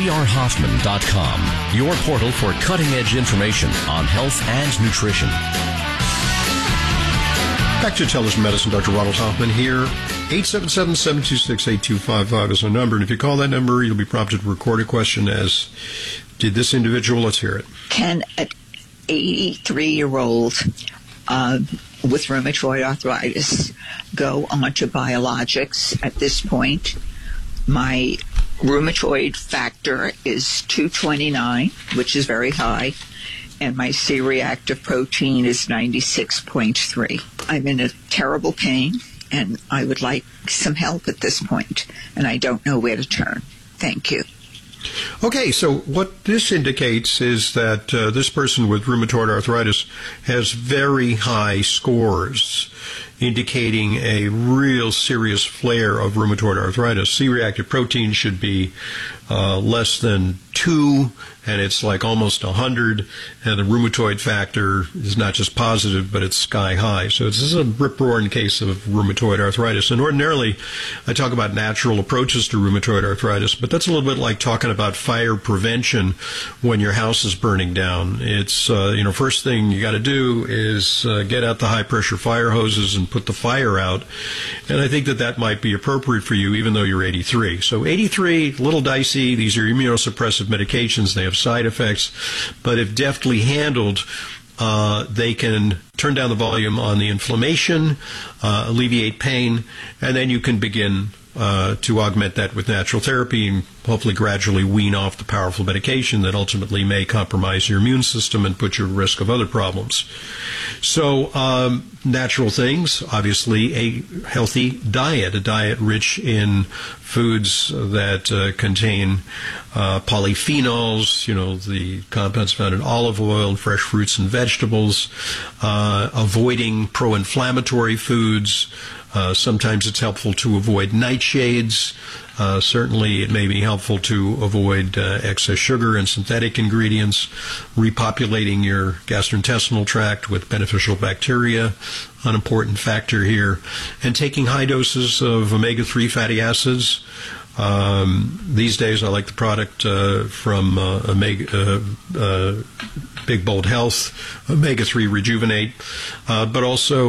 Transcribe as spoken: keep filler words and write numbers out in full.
D R Hoffman dot com, your portal for cutting-edge information on health and nutrition. Back to Intelligent Medicine. Doctor Ronald Hoffman here. eight seven seven, seven two six, eight two five five is our number. And if you call that number, you'll be prompted to record a question as, did this individual? Let's hear it. Can an eighty-three-year-old uh, with rheumatoid arthritis go onto biologics at this point? My rheumatoid factor is two twenty-nine, which is very high, and my C-reactive protein is ninety-six point three. I'm in a terrible pain, and I would like some help at this point, and I don't know where to turn. Thank you. Okay, so what this indicates is that uh, this person with rheumatoid arthritis has very high scores, indicating a real serious flare of rheumatoid arthritis. C-reactive protein should be uh, less than two, and it's like almost one hundred, and the rheumatoid factor is not just positive, but it's sky high. So this is a rip-roaring case of rheumatoid arthritis. And ordinarily, I talk about natural approaches to rheumatoid arthritis, but that's a little bit like talking about fire prevention when your house is burning down. It's, uh, you know, first thing you got to do is uh, get out the high-pressure fire hoses and put the fire out. And I think that that might be appropriate for you, even though you're eighty-three. So eighty-three, a little dicey. These are immunosuppressive medications. They have side effects. But if deftly handled, uh, they can turn down the volume on the inflammation, uh, alleviate pain, and then you can begin uh, to augment that with natural therapy and hopefully gradually wean off the powerful medication that ultimately may compromise your immune system and put you at risk of other problems. So um, natural things, obviously a healthy diet, a diet rich in foods that uh, contain uh, polyphenols, you know, the compounds found in olive oil and fresh fruits and vegetables, uh, avoiding pro-inflammatory foods. Uh, sometimes it's helpful to avoid nightshades. Uh, certainly it may be helpful to avoid uh, excess sugar and synthetic ingredients, repopulating your gastrointestinal tract with beneficial bacteria, an important factor here, and taking high doses of omega three fatty acids. Um, these days I like the product uh, from uh, Omega, uh, uh, Big Bold Health, omega three Rejuvenate, uh, but also